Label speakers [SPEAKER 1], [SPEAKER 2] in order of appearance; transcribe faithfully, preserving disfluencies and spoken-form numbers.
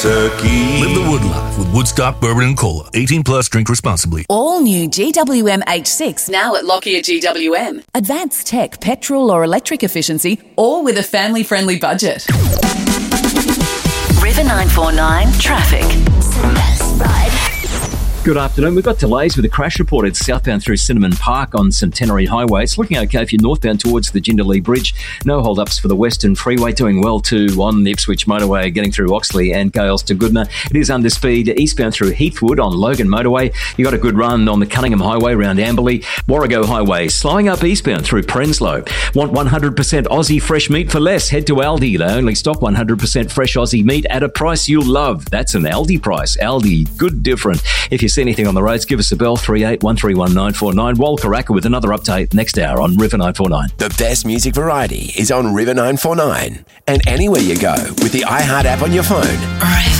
[SPEAKER 1] turkey.
[SPEAKER 2] Live the Wood life with Woodstock Bourbon and Cola. eighteen plus, drink responsibly.
[SPEAKER 3] All new G W M H six now at Lockyer G W M. Advanced tech, petrol or electric efficiency, all with a family-friendly budget.
[SPEAKER 4] River nine four nine traffic.
[SPEAKER 5] Good afternoon. We've got delays with a crash reported southbound through Cinnamon Park on Centenary Highway. It's looking okay if you're northbound towards the Jindalee Bridge. No hold-ups for the Western Freeway. Doing well too on the Ipswich Motorway, getting through Oxley and Gales to Goodna. It is under speed eastbound through Heathwood on Logan Motorway. You got a good run on the Cunningham Highway around Amberley. Warrego Highway slowing up eastbound through Prenslow. Want one hundred percent Aussie fresh meat for less? Head to Aldi. They only stock one hundred percent fresh Aussie meat at a price you'll love. That's an Aldi price. Aldi, good different. If you see anything on the roads, give us a bell, three eight one three one nine four nine. Wal Karaka with another update next hour on River nine four nine.
[SPEAKER 1] The best music variety is on River nine four nine. And anywhere you go with the iHeart app on your phone.
[SPEAKER 4] River.